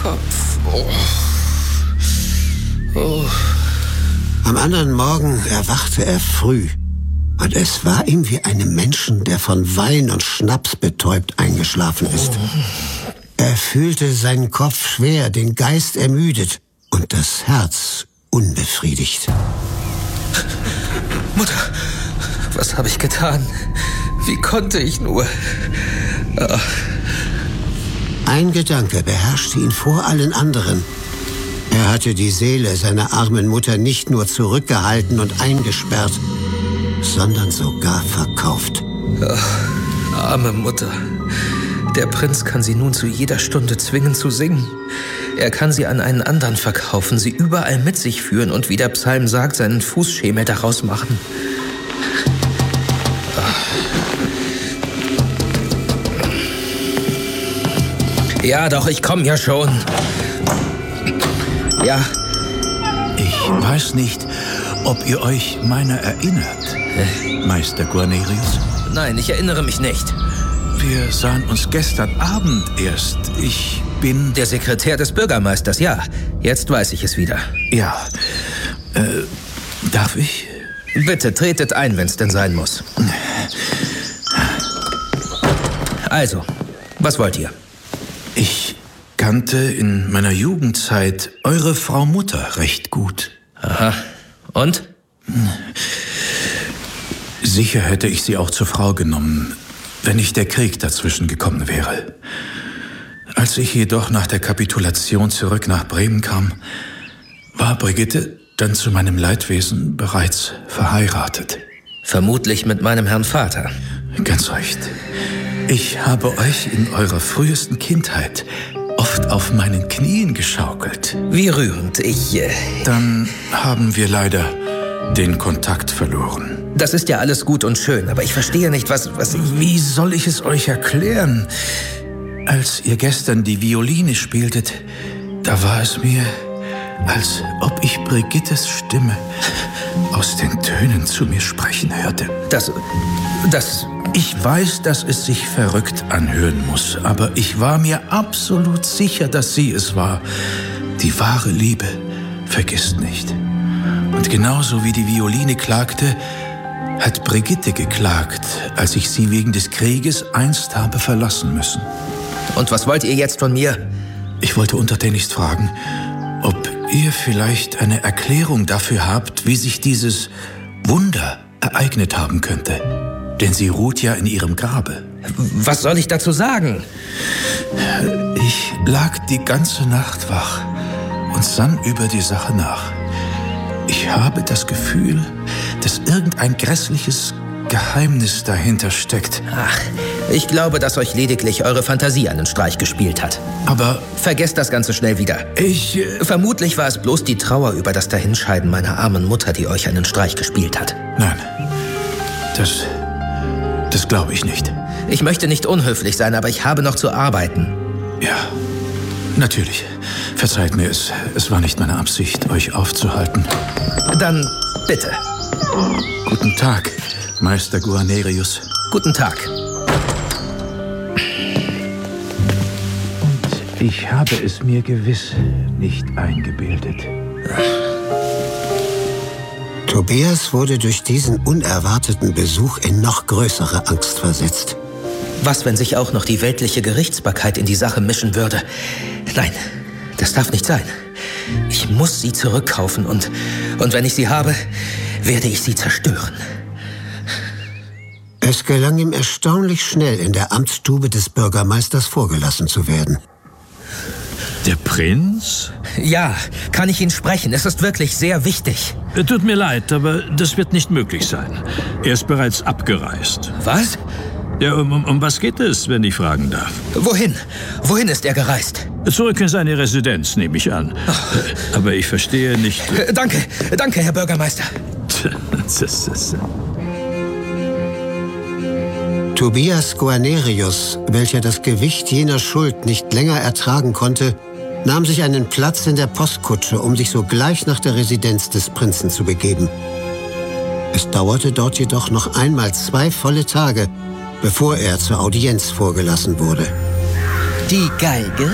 Kopf. Am anderen Morgen erwachte er früh. Und es war ihm wie einem Menschen, der von Wein und Schnaps betäubt eingeschlafen ist. Er fühlte seinen Kopf schwer, den Geist ermüdet und das Herz unbefriedigt. Mutter, was habe ich getan? Wie konnte ich nur? Ein Gedanke beherrschte ihn vor allen anderen. Er hatte die Seele seiner armen Mutter nicht nur zurückgehalten und eingesperrt, sondern sogar verkauft. Arme Mutter. Der Prinz kann sie nun zu jeder Stunde zwingen zu singen. Er kann sie an einen anderen verkaufen, sie überall mit sich führen und, wie der Psalm sagt, seinen Fußschemel daraus machen. Ja, doch, ich komme ja schon. Ja. Ich weiß nicht, ob ihr euch meiner erinnert, Meister Guarnerius. Nein, ich erinnere mich nicht. Wir sahen uns gestern Abend erst. Ich bin... Der Sekretär des Bürgermeisters, ja. Jetzt weiß ich es wieder. Ja. Darf ich? Bitte, tretet ein, wenn's denn sein muss. Also, was wollt ihr? Ich kannte in meiner Jugendzeit eure Frau Mutter recht gut. Aha. Und? Sicher hätte ich sie auch zur Frau genommen, wenn nicht der Krieg dazwischen gekommen wäre. Als ich jedoch nach der Kapitulation zurück nach Bremen kam, war Brigitte dann zu meinem Leidwesen bereits verheiratet. Vermutlich mit meinem Herrn Vater. Ganz recht. Ich habe euch in eurer frühesten Kindheit oft auf meinen Knien geschaukelt. Wie rührend. Dann haben wir leider den Kontakt verloren. Das ist ja alles gut und schön, aber ich verstehe nicht, was ich... Wie soll ich es euch erklären? Als ihr gestern die Violine spieltet, da war es mir, als ob ich Brigittes Stimme aus den Tönen zu mir sprechen hörte. Das... Ich weiß, dass es sich verrückt anhören muss, aber ich war mir absolut sicher, dass sie es war. Die wahre Liebe vergisst nicht. Und genauso wie die Violine klagte, hat Brigitte geklagt, als ich sie wegen des Krieges einst habe verlassen müssen. Und was wollt ihr jetzt von mir? Ich wollte untertänigst fragen, ob ihr vielleicht eine Erklärung dafür habt, wie sich dieses Wunder ereignet haben könnte. Denn sie ruht ja in ihrem Grabe. Was soll ich dazu sagen? Ich lag die ganze Nacht wach und sann über die Sache nach. Ich habe das Gefühl, dass irgendein grässliches Geheimnis dahinter steckt. Ach, ich glaube, dass euch lediglich eure Fantasie einen Streich gespielt hat. Aber vergesst das Ganze schnell wieder. Vermutlich war es bloß die Trauer über das Dahinscheiden meiner armen Mutter, die euch einen Streich gespielt hat. Nein, das glaube ich nicht. Ich möchte nicht unhöflich sein, aber ich habe noch zu arbeiten. Ja, natürlich. Verzeiht mir, es war nicht meine Absicht, euch aufzuhalten. Dann bitte. Guten Tag, Meister Guarnerius. Guten Tag. Und ich habe es mir gewiss nicht eingebildet. Tobias wurde durch diesen unerwarteten Besuch in noch größere Angst versetzt. Was, wenn sich auch noch die weltliche Gerichtsbarkeit in die Sache mischen würde? Nein, das darf nicht sein. Ich muss sie zurückkaufen und wenn ich sie habe, werde ich sie zerstören. Es gelang ihm erstaunlich schnell, in der Amtsstube des Bürgermeisters vorgelassen zu werden. Der Prinz? Ja, kann ich ihn sprechen? Es ist wirklich sehr wichtig. Tut mir leid, aber das wird nicht möglich sein. Er ist bereits abgereist. Was? Ja, um was geht es, wenn ich fragen darf? Wohin? Wohin ist er gereist? Zurück in seine Residenz, nehme ich an. Aber ich verstehe nicht... Danke, Herr Bürgermeister. Tobias Guarnerius, welcher das Gewicht jener Schuld nicht länger ertragen konnte, nahm sich einen Platz in der Postkutsche, um sich sogleich nach der Residenz des Prinzen zu begeben. Es dauerte dort jedoch noch einmal 2 volle Tage, bevor er zur Audienz vorgelassen wurde. Die Geige